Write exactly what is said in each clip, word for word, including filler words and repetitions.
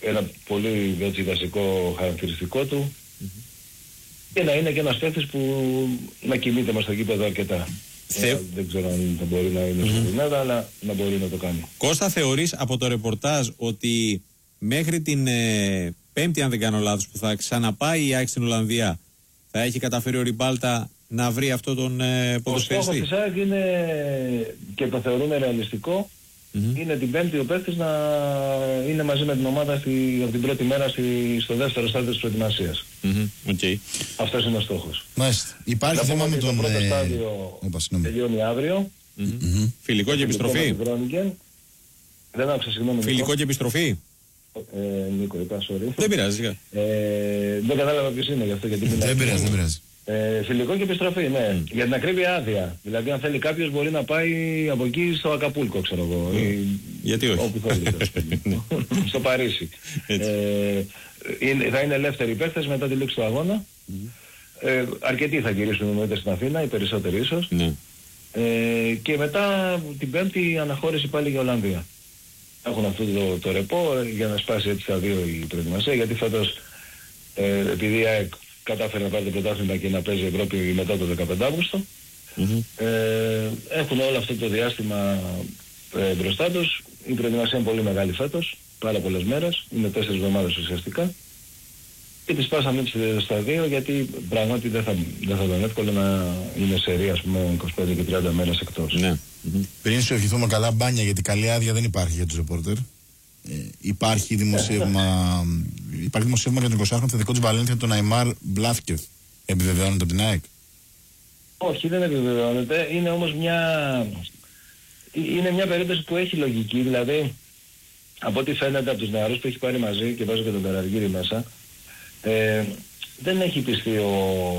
ένα πολύ έτσι, βασικό χαρακτηριστικό του mm-hmm. και να είναι και ένας παίκτης που να κινείται μας στο γήπεδο αρκετά. Θε... Ε, δεν ξέρω αν θα μπορεί να είναι mm-hmm. στην Ελλάδα, αλλά να μπορεί να το κάνει. Κώστα, θεωρείς από το ρεπορτάζ ότι μέχρι την ε, Πέμπτη, αν δεν κάνω λάθος, που θα ξαναπάει η ΑΕΚ στην Ολλανδία, θα έχει καταφέρει ο Ριμπάλτα να βρει αυτό τον ε, ποδοσφαιριστή? Ο στόχος της ΑΕΚ είναι, και το θεωρούμε ρεαλιστικό, mm-hmm. είναι την Πέμπτη ο παίκτης να είναι μαζί με την ομάδα στη, από την πρώτη μέρα στη, στο δεύτερο στάδιο της προετοιμασίας. Mm-hmm. Okay. Αυτός είναι ο στόχος. Μάλιστα. Υπάρχει θέμα με τον... Το πρώτο στάδιο ε... τελειώνει αύριο. Mm-hmm. Mm-hmm. Φιλικό και επιστροφή. Δεν άκουσα, συγγνώμη. Φιλικό και επιστροφή. Ε, Νίκο, είπα, sorry. Δεν πειράζει. Ε, δεν κατάλαβα ποιος είναι γι' αυτό. Γιατί δεν πειράζει, δεν πειράζει. Ε, φιλικό και επιστροφή, ναι. Mm. Για την ακρίβεια άδεια. Δηλαδή, αν θέλει κάποιος μπορεί να πάει από εκεί στο Ακαπούλκο, ξέρω εγώ. Mm. Ή... γιατί όχι. Όπου θέλει. Στο Παρίσι. ε, είναι, θα είναι ελεύθεροι παίχτες μετά τη λήξη του αγώνα. Mm. Ε, αρκετοί θα γυρίσουν μετά στην Αθήνα, οι περισσότεροι ίσως. Mm. Ε, και μετά την Πέμπτη αναχώρηση πάλι για Ολλανδία. Έχουν αυτό το, το ρεπό για να σπάσει έτσι τα δύο η προετοιμασία, γιατί φέτος ε, επειδή η ΑΕΚ κατάφερε να πάρει το πρωτάθλημα και να παίζει Ευρώπη μετά το δεκαπέντε Αύγουστο, mm-hmm. ε, έχουν όλο αυτό το διάστημα ε, μπροστά τους. Η προετοιμασία είναι πολύ μεγάλη φέτος, πάρα πολλές μέρες, είναι τέσσερις εβδομάδες ουσιαστικά, και τις σπάσαμε έτσι στα δύο, γιατί πράγματι δεν θα, δεν θα ήταν εύκολο να είναι σερί, ας πούμε, είκοσι πέντε και τριάντα μέρες εκτός. Ναι. Mm-hmm. Πριν σου ευχηθούμε καλά μπάνια, γιατί καλή άδεια δεν υπάρχει για τους ρεπόρτερ. Ε, υπάρχει δημοσίευμα, υπάρχει δημοσίευμα για τον εικοσάχρονο θετικό της Βαλένθια, τον Αϊμάρ Μπλάθκεφ. Επιβεβαιώνεται από την ΑΕΚ? Όχι, δεν επιβεβαιώνεται. Είναι όμως μια, είναι μια περίπτωση που έχει λογική. Δηλαδή, από ό,τι φαίνεται από τους νεαρούς που έχει πάρει μαζί, και βάζω και τον Καραργύρη μέσα, ε, δεν έχει πιστεί ο,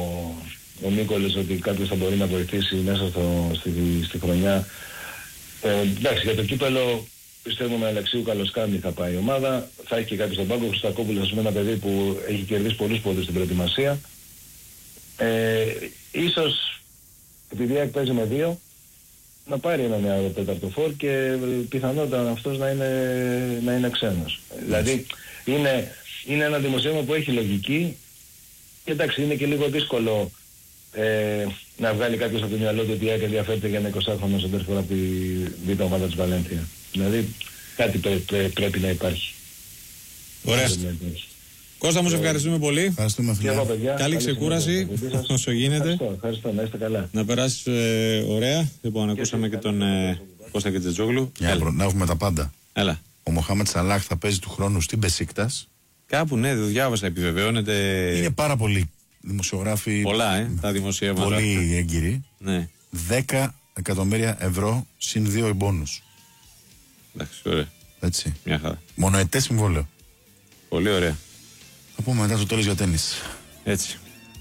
ο Νίκολης ότι κάποιος θα μπορεί να βοηθήσει μέσα στο, στη, στη χρονιά. Ε, εντάξει, για το κύπελο πιστεύουμε Αλεξίου Καλοσκάνη θα πάει η ομάδα. Θα έχει και κάποιος στον πάγκο, ο Χρυστακόπουλος, ας πούμε, ένα παιδί που έχει κερδίσει πολλούς πόντους στην προετοιμασία. Ε, ίσως επειδή παίζει με δύο, να πάρει ένα νεαρό τέταρτο φόρ και πιθανότατα αυτός να είναι, να είναι ξένος. Mm. Δηλαδή είναι, είναι ένα δημοσίευμα που έχει λογική, και εντάξει, είναι και λίγο δύσκολο ε, να βγάλει κάποιος από το μυαλό του ότι η ΑΕΚ ενδιαφέρεται για ένα εικοσάχρονο σεντερφόρ από τη β' ομάδα της Βαλένθια. Δηλαδή κάτι πρέ, πρέ, πρέπει να υπάρχει. Ωραία. Κώστα, μου σε ευχαριστούμε πολύ. Ευχαριστούμε, φίλε. Εγώ, παιδιά, καλή ξεκούραση όσο γίνεται. Ευχαριστώ, ευχαριστώ, να είστε καλά. Να περάσεις ε, ωραία. Λοιπόν, ακούσαμε και τον ε, Κώστα Κετζετζόγλου. Να έχουμε τα πάντα. Έλα. Ο Μοχάμετ Σαλάχ θα παίζει του χρόνου στην Μπεσίκτας. Κάπου, ναι, δεν διάβασα, επιβεβαιώνεται. Είναι πάρα πολλοί δημοσιογράφοι. Πολλά, ε, τα δημοσιεύματα. Πολύ έγκυροι. Ναι. δέκα εκατομμύρια ευρώ συν δύο εμπόνους. Εντάξει, ωραία. Έτσι. Μια χαρά. Μονοετές συμβόλαιο. Πολύ ωραία. Θα πούμε μετά το τέλος για τένις. Έτσι.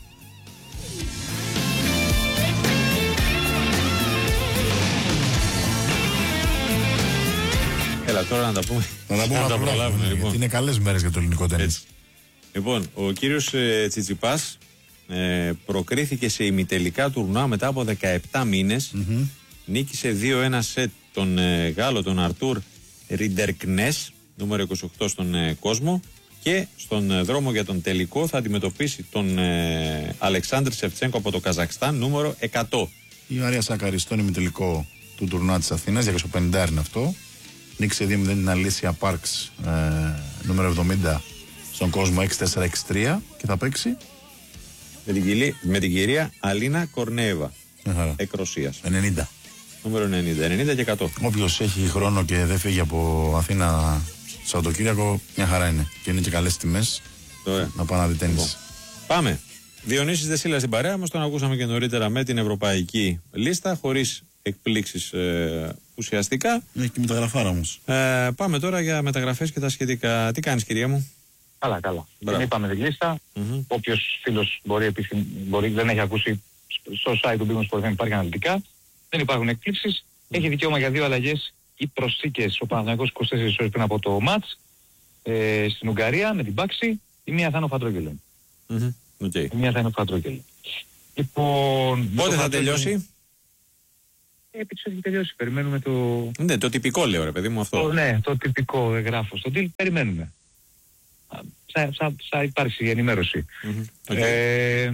Έλα τώρα να τα πούμε. Να τα πούμε να τα προλάβουμε. Λοιπόν. Είναι καλές μέρες για το ελληνικό τένις. Λοιπόν, ο κύριος ε, Τσιτσιπάς ε, προκρίθηκε σε ημιτελικά τουρνουά μετά από δεκαεπτά μήνες. Mm-hmm. Νίκησε δύο ένα σετ τον ε, Γάλλο, τον Αρτούρ Ριντέρκνες, νούμερο είκοσι οκτώ στον ε, κόσμο, και στον ε, δρόμο για τον τελικό θα αντιμετωπίσει τον ε, Αλεξάνδρ Σεφτσένκο από το Καζακστάν, νούμερο εκατό. Η Μαρία Σάκαρη στον ημιτελικό του τουρνουά της Αθήνας, διακόσια πενήντα είναι αυτό. Νίκησε δύο μηδέν την Αλήσια Πάρξ, ε, νούμερο εβδομήντα στον κόσμο, έξι τέσσερα έξι τρία, και θα παίξει με την, κυρία, με την κυρία Αλίνα Κορνέεβα, εκ Ρωσίας. ενενήντα. Νούμερο ενενήντα, ενενήντα και εκατό. Όποιος έχει χρόνο και δεν φύγει από Αθήνα Σαββατοκύριακο, μια χαρά είναι. Και είναι και καλές τιμές. Ωραία. Να πάει να δει τένις. Λοιπόν. Πάμε. Διονύσης Δεσίλα στην παρέα μας, τον ακούσαμε και νωρίτερα με την ευρωπαϊκή λίστα, χωρίς εκπλήξεις ε, ουσιαστικά. Έχει και μεταγραφάρα όμως. Ε, πάμε τώρα για μεταγραφές και τα σχετικά. Τι κάνεις, κυρία μου? Καλά, καλά. Δεν είπαμε τη λίστα. Mm-hmm. Όποιος φίλος μπορεί, μπορεί, δεν έχει ακούσει, στο site του Big Sport δεν υπάρχει αναλυτικά. Δεν υπάρχουν εκπλήξεις. Mm. Έχει δικαίωμα για δύο αλλαγές ή προσθήκες ο Παναθηναϊκός είκοσι τέσσερις ώρες πριν από το μάτς ε, στην Ουγγαρία με την Πάξη. Η μία θα είναι ο Φαντρόγγελο. Mm-hmm. Okay. Η μία θα είναι ο Φαντρόγγελο. Λοιπόν, πότε θα τελειώσει? Επί της έχει τελειώσει. Περιμένουμε το... Ναι, το τυπικό λέω, ρε παιδί μου, αυτό. Το, ναι, το τυπικό γράφω στον deal. Περιμένουμε. θα, θα, θα υπάρξει η ενημέρωση. Mm-hmm. Okay. Ε,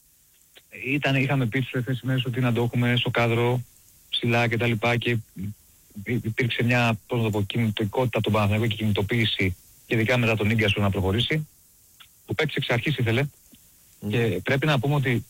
ήταν, είχαμε πει στις αυτές τις μέρες ότι να το έχουμε στο κάδρο ψηλά και τα λοιπά και υπήρξε μια, πώς να το πω, κινητικότητα από τον Παναθηναϊκό και κινητοποίηση και ειδικά μετά τον Ίγκασο να προχωρήσει, που παίξει εξ αρχής ήθελε. Mm. Και πρέπει να πούμε ότι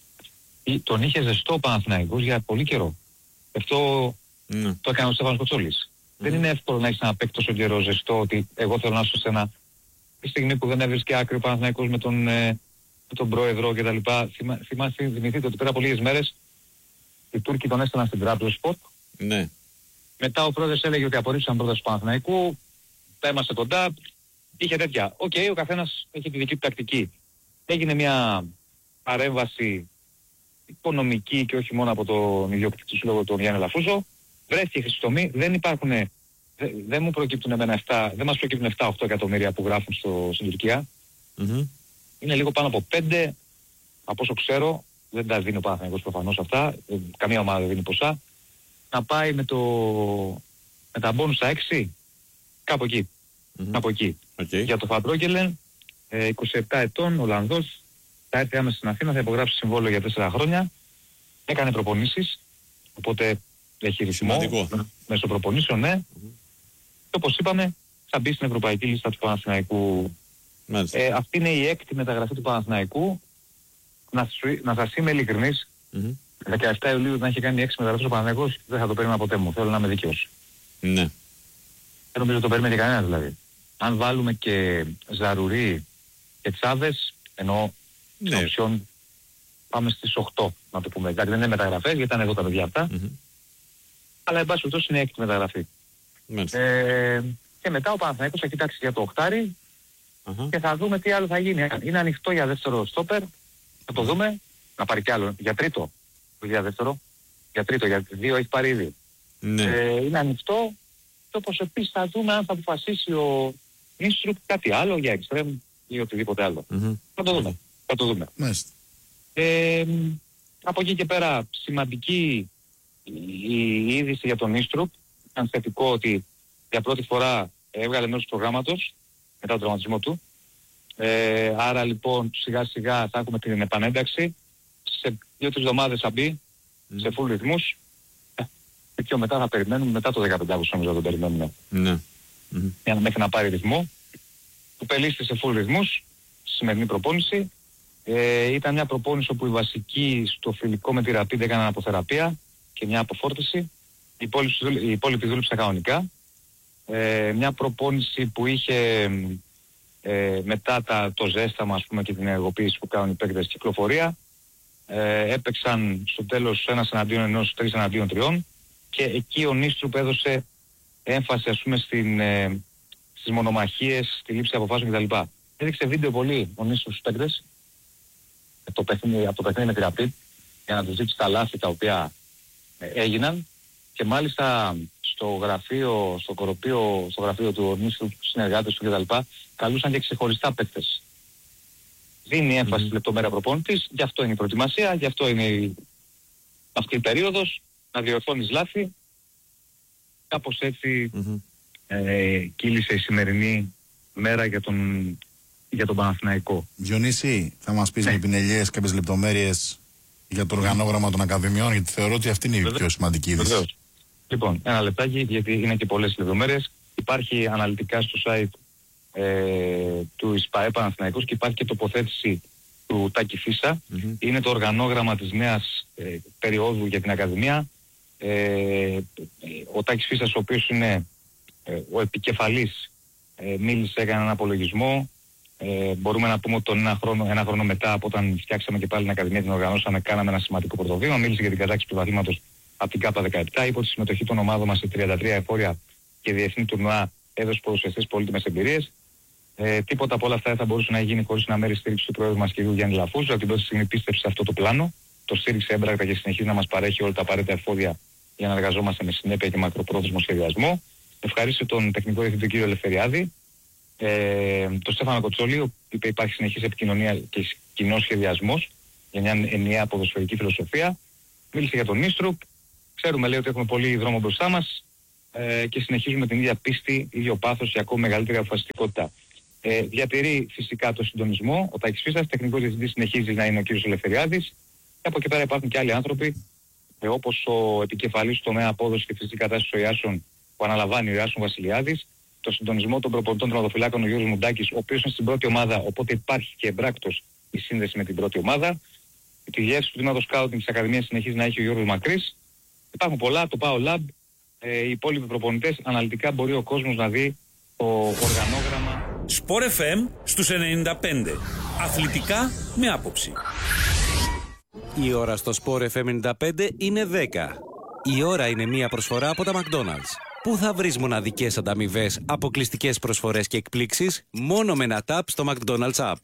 τον είχε ζεστό ο Παναθηναϊκός για πολύ καιρό. Αυτό mm. το έκανε ο Στέφανος Κοτσόλης. Mm. Δεν είναι εύκολο να έχεις ένα παίκτη τόσο καιρό ζεστό ότι εγώ θέλω να είσαι σε ένα... Τη στιγμή που δεν έβρισκε άκρη ο Παναθηναϊκός με τον, με τον πρόεδρο κτλ. Θυμα, θυμάστε, θυμηθείτε ότι πέρα από λίγες μέρες οι Τούρκοι τον έστελναν στην Τράπεζα. Ναι. Μετά ο πρόεδρος έλεγε ότι απορρίψαν πρόταση του Παναθηναϊκού, τα είμαστε κοντά, είχε τέτοια. Οκ, okay, ο καθένας έχει τη δική του τακτική. Έγινε μια παρέμβαση οικονομική και όχι μόνο από τον ιδιοκτήτη σύλλογο τον Γιάννη Λαφούζο. Βρέθηκε η χρυσή τομή, δεν υπάρχουν, δεν, δεν μου προκύπτουν εμένα επτά, δεν μας προκύπτουν επτά οχτώ εκατομμύρια που γράφουν στο, στην Τουρκία. Mm-hmm. Είναι λίγο πάνω από πέντε, από όσο ξέρω, δεν τα δίνει ο Παναθηναϊκός προφανώς αυτά, καμία ομάδα δεν δίνει ποσά. Να πάει με, το, με τα μπόνους στα έξι, κάπου εκεί. Mm-hmm. Κάπου εκεί. Okay. Για το Φαντρόγκελεν, ε, είκοσι επτά ετών, Ολλανδός, θα έρθει άμεσα στην Αθήνα, θα υπογράψει συμβόλαιο για τέσσερα χρόνια. Έκανε προπονήσεις, οπότε έχει ρυθμό μέσω προπονήσεων, ναι. Mm-hmm. Και όπως είπαμε, θα μπει στην ευρωπαϊκή λίστα του Παναθηναϊκού. Ε, αυτή είναι η έκτη μεταγραφή του Παναθηναϊκού. Να, να σας είμαι ειλικρινής, mm-hmm. δεκαεπτά Ιουλίου να έχει κάνει έξι μεταγραφές ο Παναθηναϊκός, δεν θα το περίμενα ποτέ μου. Θέλω να είμαι δίκαιος. Ναι. Δεν νομίζω το περίμενε κανένα δηλαδή. Αν βάλουμε και Ζαρουρί και Τσάβες, εννοώ ναι. Στην οψιόν, πάμε στις οκτώ, να το πούμε. Δηλαδή δεν είναι μεταγραφές, γιατί ήταν εδώ τα παιδιά αυτά. Mm-hmm. Αλλά εν πάση περιπτώσει είναι η έκτη μεταγραφή. Mm-hmm. Ε, και μετά ο Παναθηναϊκός θα κοιτάξει για το οχτάρι uh-huh. και θα δούμε τι άλλο θα γίνει. Είναι ανοιχτό για δεύτερο στόπερ, θα το δούμε. Να πάρει κι άλλο, για τρίτο. Για δεύτερο, για τρίτο, για δύο έχει πάρει ήδη. Ναι. Ε, είναι ανοιχτό και όπως επίσης θα δούμε αν θα αποφασίσει ο Ινστρουπ κάτι άλλο για εξτρέμ ή οτιδήποτε άλλο. Mm-hmm. Θα το δούμε. Θα το δούμε. Mm-hmm. Ε, από εκεί και πέρα σημαντική η, η είδηση για τον Ινστρουπ. Ήταν θετικό ότι για πρώτη φορά έβγαλε μέρος του προγράμματος μετά τον τραυματισμό του. Ε, άρα λοιπόν σιγά σιγά θα έχουμε την επανένταξη. Σε δύο-τρεις εβδομάδες θα μπει mm. σε full ρυθμούς και πιο μετά θα περιμένουμε, μετά το δεκαπέντε Αυγούστου νομίζω θα τον περιμένουμε. Ναι. Mm. Για να μέχρι να πάρει ρυθμό. Του πελίστη σε full ρυθμούς, στη σημερινή προπόνηση. Ε, ήταν μια προπόνηση όπου οι βασικοί στο φιλικό με τη Rapid έκαναν αποθεραπεία και μια αποφόρτιση. Οι υπόλοιποι δούλεψαν κανονικά. Ε, μια προπόνηση που είχε ε, μετά τα, το ζέσταμα ας πούμε και την ενεργοποίηση που κάνουν οι παίκτες κυκλοφορία. Ε, έπαιξαν στο τέλος ένας εναντίον ενός, τρεις εναντίον τριών και εκεί ο Νίστρουπ έδωσε έμφαση ας πούμε στην, ε, στις μονομαχίες, στη λήψη αποφάσεων κτλ. Έδειξε βίντεο πολύ ο Νίστρουπ στους παίκτες το παιχνίδι, από το παιχνίδι με τη Rapid για να τους δείξει τα λάθη τα οποία ε, έγιναν και μάλιστα στο γραφείο, στο κοροπείο, στο γραφείο του Νίστρουπ, τους συνεργάτες του κτλ. Καλούσαν και ξεχωριστά παίκτες. Δίνει έμφαση mm-hmm. στη λεπτομέρεια προπόνητης, γι' αυτό είναι η προετοιμασία, γι' αυτό είναι η... αυτή η περίοδος, να διορθώνεις λάθη. Κάπως έτσι mm-hmm. ε, κύλησε η σημερινή μέρα για τον, για τον Παναθηναϊκό. Διονύση, θα μας πεις με πινελιές κάποιες λεπτομέρειες για το οργανόγραμμα των Ακαδημιών, γιατί θεωρώ ότι αυτή είναι η πιο σημαντική είδηση. Λοιπόν, ένα λεπτάκι, γιατί είναι και πολλές λεπτομέρειες. Υπάρχει αναλυτικά στο site Ε, του ΙΣΠΑΕ Παναθηναϊκός και υπάρχει και τοποθέτηση του Τάκη Φίσα. Mm-hmm. Είναι το οργανόγραμμα της νέας ε, περίοδου για την Ακαδημία. Ε, ο Τάκης Φίσας, ο οποίος είναι ε, ο επικεφαλής, ε, μίλησε, έκανε έναν απολογισμό. Ε, μπορούμε να πούμε ότι τον ένα χρόνο, ένα χρόνο μετά από όταν φτιάξαμε και πάλι την Ακαδημία, την οργανώσαμε, κάναμε ένα σημαντικό πρωτοβήμα. Μίλησε για την κατάκτηση του βαθήματος από την ΚΑΠΑ δεκαεπτά, υπό τη συμμετοχή των ομάδων μας σε τριάντα τρία εφόρια και διεθνή τουρνουά, έδωσε ποδοσφαιριστές πολύτιμες εμπειρίες. Ε, τίποτα από όλα αυτά δεν θα μπορούσε να γίνει χωρίς να μέρει στήριξη του πρόεδρου μας κ. Γιάννη Λαφούζου. Από την πρώτη στιγμή πίστεψε σε αυτό το πλάνο, το στήριξε έμπρακτα και συνεχίζει να μας παρέχει όλα τα απαραίτητα εφόδια για να εργαζόμαστε με συνέπεια και μακροπρόθεσμο σχεδιασμό. Ευχαρίστω τον τεχνικό διευθυντή κ. Ελευθεριάδη, ε, τον Στέφανο Κοτσόλη, που είπε υπάρχει συνεχής επικοινωνία και κοινός σχεδιασμός για μια ενιαία ποδοσφαιρική φιλοσοφία. Μίλησε για τον Νίστρουπ. Ξέρουμε, λέει, ότι έχουμε πολύ δρόμο μπροστά μας ε, και συνεχίζουμε την ίδια πίστη, ίδιο πάθος και ακόμη μεγαλύτερη αποφασιστικότητα. Ε, διατηρεί φυσικά το συντονισμό. Ο Τάκης Φίσας, τεχνικός διευθυντής, συνεχίζει να είναι ο κύριος Ελευθεριάδης. Και από εκεί πέρα υπάρχουν και άλλοι άνθρωποι, ε, όπως ο επικεφαλής του τομέα απόδοση και φυσική κατάσταση ο Ιάσον, που αναλαμβάνει ο Ιάσον Βασιλιάδης. Το συντονισμό των προπονητών τερματοφυλάκων ο Γιώργος Μουντάκης, ο οποίος είναι στην πρώτη ομάδα, οπότε υπάρχει και εμπράκτος η σύνδεση με την πρώτη ομάδα. Τη διεύθυνση του τμήματος σκάουτινγκ της Ακαδημίας συνεχίζει να έχει ο Γιώργος Μακρύς. Υπάρχουν πολλά, το Πάο Lab, ε, οι υπόλοιποι προπονητές. Αναλυτικά μπορεί ο κόσμος να δει το οργανόγραμμα. Sport εφ εμ στους ενενήντα πέντε. Αθλητικά με άποψη. Η ώρα στο Sport εφ εμ ενενήντα πέντε είναι δέκα. Η ώρα είναι μία προσφορά από τα McDonald's. Πού θα βρεις μοναδικές ανταμοιβές, αποκλειστικές προσφορές και εκπλήξεις μόνο με ένα tap στο McDonald's App.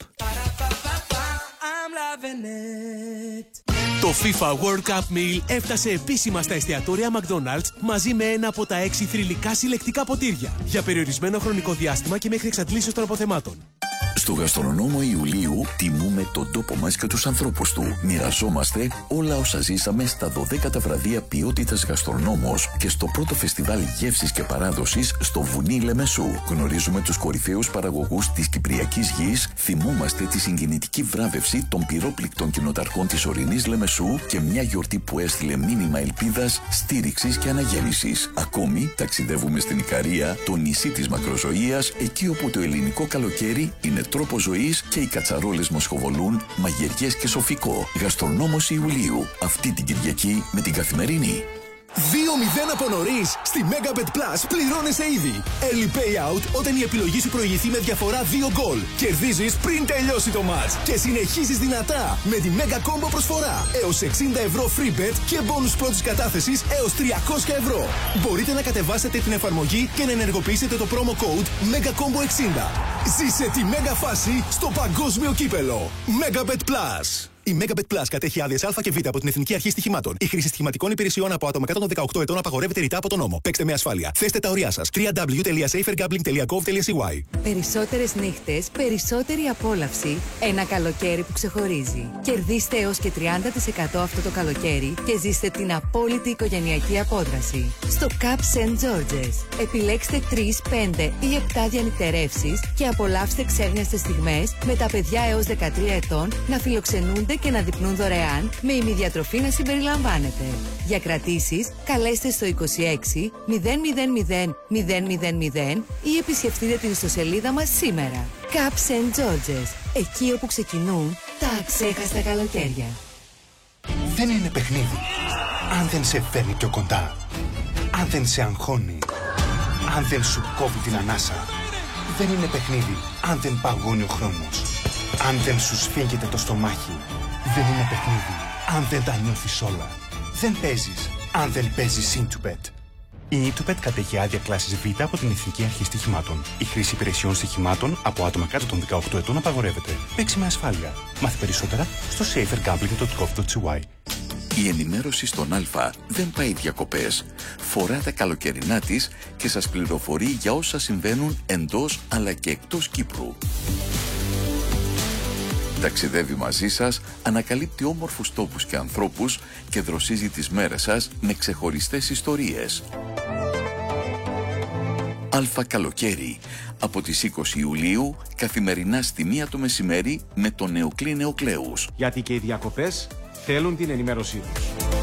Το FIFA World Cup Meal έφτασε επίσημα στα εστιατόρια McDonald's μαζί με ένα από τα έξι θρυλικά συλλεκτικά ποτήρια για περιορισμένο χρονικό διάστημα και μέχρι εξαντλήσεως των αποθεμάτων. Στο Γαστρονόμο Ιουλίου τιμούμε τον τόπο μας και τους ανθρώπους του. Μοιραζόμαστε όλα όσα ζήσαμε στα δωδέκατα βραδεία ποιότητας Γαστρονόμος και στο πρώτο φεστιβάλ γεύσης και παράδοσης στο βουνί Λεμεσού. Γνωρίζουμε τους κορυφαίους παραγωγούς της Κυπριακής Γης, θυμόμαστε τη συγκινητική βράβευση των πυρόπληκτων κοινοταρχών της ορεινής Λεμεσού και μια γιορτή που έστειλε μήνυμα ελπίδας, στήριξης και αναγέννησης. Ακόμη ταξιδεύουμε στην Ικαρία, το νησί της μακροζωίας, εκεί όπου το ελληνικό καλοκαίρι είναι τρόπο ζωής και οι κατσαρόλες μοσχοβολούν, μαγειριές και σοφικό. Γαστρονόμος Ιουλίου, αυτή την Κυριακή με την Καθημερινή. δύο μηδέν από νωρίς. Στη Megabet Plus πληρώνεσαι ήδη. Early payout όταν η επιλογή σου προηγηθεί με διαφορά δύο γκολ. Κερδίζεις πριν τελειώσει το match. Και συνεχίζεις δυνατά με τη Mega Combo προσφορά. Έως εξήντα ευρώ free bet και bonus πρώτης κατάθεσης έως τριακόσια ευρώ. Μπορείτε να κατεβάσετε την εφαρμογή και να ενεργοποιήσετε το promo code Mega Combo εξήντα. Ζήσε τη Mega φάση στο παγκόσμιο κύπελο. Megabet Plus. Η Megabet Plus κατέχει άδειες Α και Β από την Εθνική Αρχή Στοιχημάτων. Η χρήση στοιχηματικών υπηρεσιών από άτομα κάτω των δεκαοκτώ ετών απαγορεύεται ρητά από τον νόμο. Παίξτε με ασφάλεια. Θέστε τα ωριά σας. double-u double-u double-u τελεία safer gambling τελεία gov τελεία c y. Περισσότερες νύχτες, περισσότερη απόλαυση. Ένα καλοκαίρι που ξεχωρίζει. Κερδίστε έως και τριάντα τοις εκατό αυτό το καλοκαίρι και ζήστε την απόλυτη οικογενειακή απόδραση. Στο Cup Saint George's. Επιλέξτε τρεις, πέντε ή επτά διανυκτερεύσεις και απολαύστε ξέχνιαστες στιγμές με τα παιδιά έως δεκατρία ετών να φιλοξενούνται και να δειπνούν δωρεάν με ημιδιατροφή να συμπεριλαμβάνεται. Για κρατήσεις, καλέστε στο είκοσι έξι μηδέν μηδέν μηδέν μηδέν μηδέν μηδέν ή επισκεφτείτε την ιστοσελίδα μας σήμερα. Cup Saint George's. Εκεί όπου ξεκινούν τα αξέχαστα καλοκαίρια. Δεν είναι παιχνίδι αν δεν σε φέρνει πιο κοντά. Αν δεν σε αγχώνει. Αν δεν σου κόβει την ανάσα. Δεν είναι παιχνίδι αν δεν παγώνει ο χρόνος. Αν δεν σου σφίγγεται το στομάχι. Δεν είναι παιχνίδι αν δεν τα νιώθεις όλα. Δεν παίζεις αν δεν παίζεις Intubet. Η Intubet κατέχει άδεια κλάσης Β από την Εθνική Αρχή Στοιχημάτων. Η χρήση υπηρεσιών στοιχημάτων από άτομα κάτω των δεκαοκτώ ετών απαγορεύεται. Παίξει με ασφάλεια. Μάθε περισσότερα στο safer gambling τελεία gov τελεία c y. Η ενημέρωση στον Α δεν πάει διακοπές. Φορά τα καλοκαιρινά της και σας πληροφορεί για όσα συμβαίνουν εντός αλλά και εκτός Κύπρου. Ταξιδεύει μαζί σας, ανακαλύπτει όμορφους τόπους και ανθρώπους και δροσίζει τις μέρες σας με ξεχωριστές ιστορίες. Αλφα Καλοκαίρι, από τις είκοσι Ιουλίου, καθημερινά στη μία το μεσημέρι με τον Νεοκλή Νεοκλέους. Γιατί και οι διακοπές θέλουν την ενημέρωσή τους.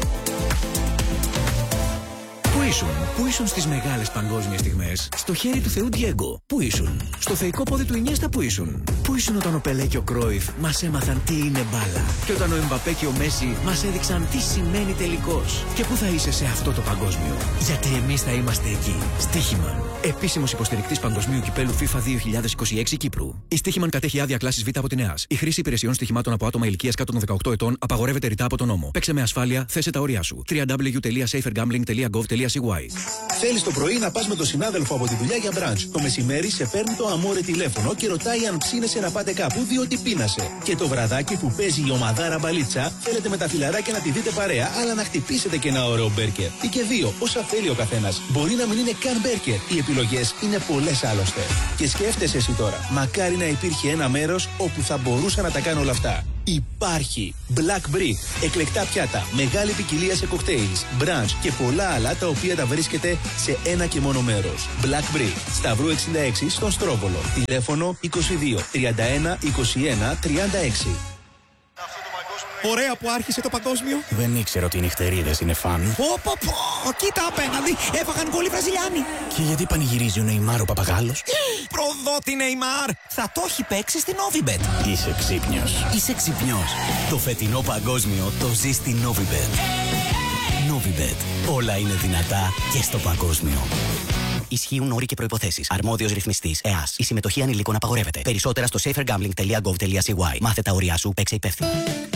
Πού ήσουν, πού ήσουν στις μεγάλες παγκόσμιες στιγμές? Στο χέρι του Θεού Διέγκο. Πού ήσουν? Στο θεϊκό πόδι του Ινιέστα. Πού ήσουν? Πού ήσουν όταν ο Πελέ και ο Κρόιφ μας έμαθαν τι είναι μπάλα? Και όταν ο Εμπαπέ και ο Μέση μας έδειξαν τι σημαίνει τελικός? Και πού θα είσαι σε αυτό το παγκόσμιο? Γιατί εμείς θα είμαστε εκεί. Στίχημαν. Επίσημος υποστηρικτής Παγκοσμίου Κυπέλου FIFA δύο χιλιάδες είκοσι έξι Κύπρου. Η Στίχημαν κατέχει άδεια κλάσης Β από την ΕΑΣ. Η χρήση υπηρεσιών στοιχημάτων από άτομα ηλικίας κάτω των δεκαοκτώ ετών απαγορεύεται ρητά από τον νόμο. Παίξε με ασφάλεια, θέσε τα ωριά σου. double-u double-u double-u τελεία safer gambling τελεία gov τελεία c y. Θέλεις το πρωί να πας με τον συνάδελφο από τη δουλειά για μπραντς. Το μεσημέρι σε παίρνει το αμόρε τηλέφωνο και ρωτάει αν ψήνεσαι να πάτε κάπου διότι πείνασε. Και το βραδάκι που παίζει η ομαδάρα μπαλίτσα, θέλετε με τα φιλαράκια να τη δείτε παρέα, αλλά να χτυπήσετε και ένα ωραίο μπέρκερ. Ή και δύο, όσα θέλει ο καθένας. Μπορεί να μην είναι καν μπέρκερ. Η επιλογές είναι πολλές άλλωστε. Και σκέφτεσαι εσύ τώρα, μακάρι να υπήρχε ένα μέρος όπου θα μπορούσα να τα κάνω όλα αυτά. Υπάρχει Black Brick, εκλεκτά πιάτα, μεγάλη ποικιλία σε cocktails, brunch και πολλά άλλα τα οποία τα βρίσκεται σε ένα και μόνο μέρος. Black Brick, Σταυρού εξήντα έξι στον Στρόβολο. Τηλέφωνο είκοσι δύο τριάντα ένα είκοσι ένα τριάντα έξι. Ωραία που άρχισε το παγκόσμιο. Δεν ήξερα ότι οι νυχτερίδες είναι φαν. Πω πω πω, κοίτα απέναντι, έφαγαν γκολ οι Βραζιλιάνοι. Και γιατί πανηγυρίζει ο Νεϊμάρ ο Παπαγάλος? Προδότη Νεϊμάρ, θα το έχει παίξει στην Novibet. Είσαι ξύπνιος. Είσαι ξυπνιός. Το φετινό παγκόσμιο το ζει στην Novibet. Novibet. Όλα είναι δυνατά και στο παγκόσμιο. Ισχύουν όροι και προϋποθέσεις. Αρμόδιος ρυθμιστής ΕΑΣ. Η συμμετοχή ανηλίκων απαγορεύεται. Περισσότερα στο safer gambling τελεία gov τελεία c y. Μάθε τα όρια σου, παίξε υπεύθυνα.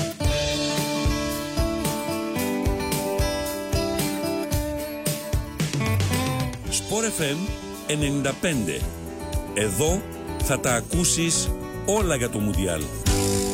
Sport εφ εμ ενενήντα πέντε. Εδώ θα τα ακούσεις όλα για το Μουντιάλ.